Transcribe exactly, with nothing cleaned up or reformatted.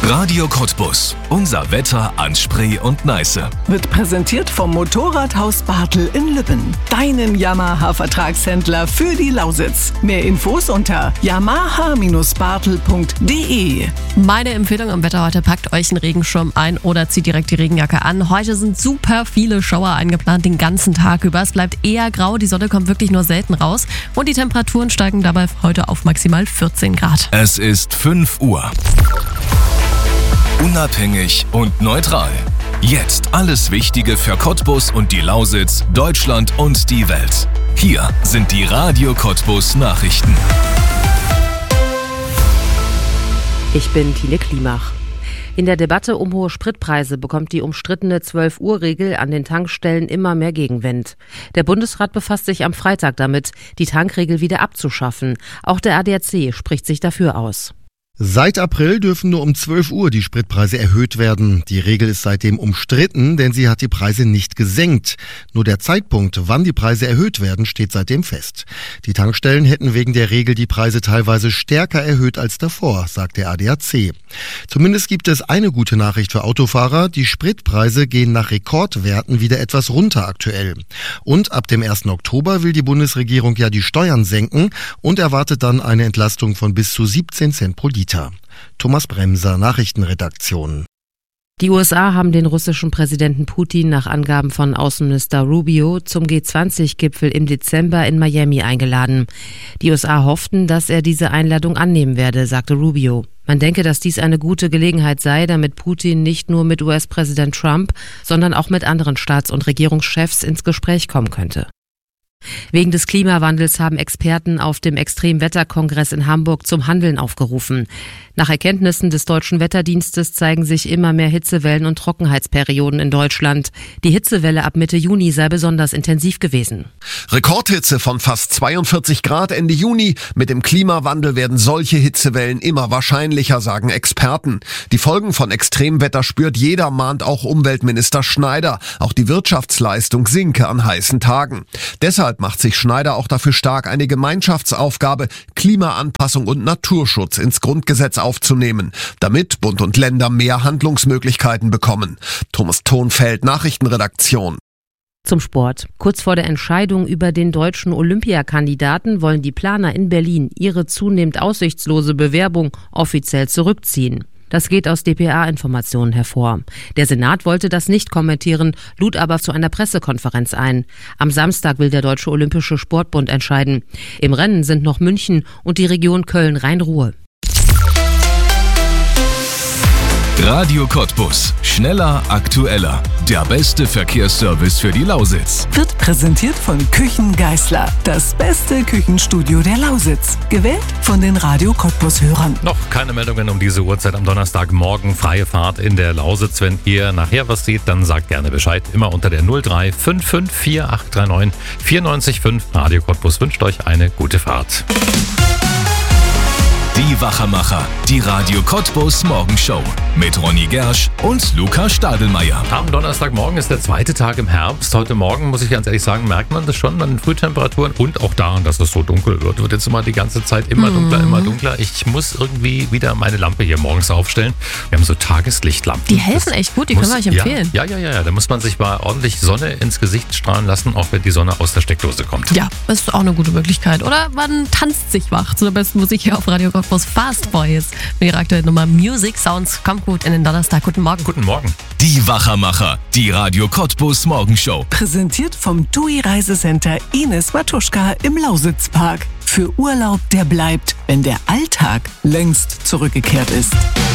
Radio Cottbus. Unser Wetter an Spree und Neiße. Wird präsentiert vom Motorradhaus Bartel in Lübben. Deinem Yamaha-Vertragshändler für die Lausitz. Mehr Infos unter yamaha Bindestrich bartel punkt de. Meine Empfehlung im Wetter heute: packt euch einen Regenschirm ein oder zieht direkt die Regenjacke an. Heute sind super viele Schauer eingeplant den ganzen Tag über. Es bleibt eher grau, die Sonne kommt wirklich nur selten raus. Und die Temperaturen steigen dabei heute auf maximal vierzehn Grad. Es ist fünf Uhr. Unabhängig und neutral. Jetzt alles Wichtige für Cottbus und die Lausitz, Deutschland und die Welt. Hier sind die Radio Cottbus Nachrichten. Ich bin Tine Klimach. In der Debatte um hohe Spritpreise bekommt die umstrittene zwölf Uhr Regel an den Tankstellen immer mehr Gegenwind. Der Bundesrat befasst sich am Freitag damit, die Tankregel wieder abzuschaffen. Auch der A D A C spricht sich dafür aus. Seit April dürfen nur um zwölf Uhr die Spritpreise erhöht werden. Die Regel ist seitdem umstritten, denn sie hat die Preise nicht gesenkt. Nur der Zeitpunkt, wann die Preise erhöht werden, steht seitdem fest. Die Tankstellen hätten wegen der Regel die Preise teilweise stärker erhöht als davor, sagt der A D A C. Zumindest gibt es eine gute Nachricht für Autofahrer: Die Spritpreise gehen nach Rekordwerten wieder etwas runter aktuell. Und ab dem ersten Oktober will die Bundesregierung ja die Steuern senken und erwartet dann eine Entlastung von bis zu siebzehn Cent pro Liter. Thomas Bremser, Nachrichtenredaktion. Die U S A haben den russischen Präsidenten Putin nach Angaben von Außenminister Rubio zum G zwanzig Gipfel im Dezember in Miami eingeladen. Die U S A hofften, dass er diese Einladung annehmen werde, sagte Rubio. Man denke, dass dies eine gute Gelegenheit sei, damit Putin nicht nur mit U S-Präsident Trump, sondern auch mit anderen Staats- und Regierungschefs ins Gespräch kommen könnte. Wegen des Klimawandels haben Experten auf dem Extremwetterkongress in Hamburg zum Handeln aufgerufen. Nach Erkenntnissen des Deutschen Wetterdienstes zeigen sich immer mehr Hitzewellen und Trockenheitsperioden in Deutschland. Die Hitzewelle ab Mitte Juni sei besonders intensiv gewesen. Rekordhitze von fast zweiundvierzig Grad Ende Juni. Mit dem Klimawandel werden solche Hitzewellen immer wahrscheinlicher, sagen Experten. Die Folgen von Extremwetter spürt jeder, mahnt auch Umweltminister Schneider. Auch die Wirtschaftsleistung sinke an heißen Tagen. Deshalb macht sich Schneider auch dafür stark, eine Gemeinschaftsaufgabe, Klimaanpassung und Naturschutz ins Grundgesetz aufzunehmen, damit Bund und Länder mehr Handlungsmöglichkeiten bekommen. Thomas Thonfeld, Nachrichtenredaktion. Zum Sport. Kurz vor der Entscheidung über den deutschen Olympiakandidaten wollen die Planer in Berlin ihre zunehmend aussichtslose Bewerbung offiziell zurückziehen. Das geht aus D P A-Informationen hervor. Der Senat wollte das nicht kommentieren, lud aber zu einer Pressekonferenz ein. Am Samstag will der Deutsche Olympische Sportbund entscheiden. Im Rennen sind noch München und die Region Köln-Rhein-Ruhr. Radio Cottbus. Schneller, aktueller. Der beste Verkehrsservice für die Lausitz. Wird präsentiert von Küchen Geisler. Das beste Küchenstudio der Lausitz. Gewählt von den Radio Cottbus-Hörern. Noch keine Meldungen um diese Uhrzeit am Donnerstagmorgen. Freie Fahrt in der Lausitz. Wenn ihr nachher was seht, dann sagt gerne Bescheid. Immer unter der null drei fünf fünf vier acht drei neun vier neun fünf. Radio Cottbus wünscht euch eine gute Fahrt. Die Wachermacher, die Radio Cottbus Morgenshow mit Ronny Gersch und Luca Stadelmeier. Am Donnerstagmorgen ist der zweite Tag im Herbst. Heute Morgen, muss ich ganz ehrlich sagen, merkt man das schon an den Frühtemperaturen und auch daran, dass es so dunkel wird. Wird jetzt immer die ganze Zeit immer dunkler, immer dunkler. Ich muss irgendwie wieder meine Lampe hier morgens aufstellen. Wir haben so Tageslichtlampen. Die helfen echt gut, die muss, können wir euch empfehlen. Ja, ja, ja, ja. Da muss man sich mal ordentlich Sonne ins Gesicht strahlen lassen, auch wenn die Sonne aus der Steckdose kommt. Ja, das ist auch eine gute Möglichkeit. Oder man tanzt sich wach zu der besten Musik hier auf Radio Cottbus. Fast Boys mit ihrer aktuellen Nummer Music Sounds. Kommt gut in den Donnerstag. Guten Morgen. Guten Morgen. Die Wachermacher, die Radio Cottbus Morgenshow. Präsentiert vom T U I Reisecenter Ines Matuschka im Lausitzpark. Für Urlaub, der bleibt, wenn der Alltag längst zurückgekehrt ist.